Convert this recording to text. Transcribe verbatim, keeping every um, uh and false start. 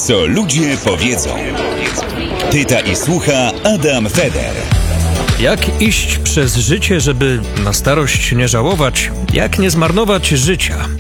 Co ludzie powiedzą. Pyta i słucha Adam Feder. Jak iść przez życie, żeby na starość nie żałować? Jak nie zmarnować życia?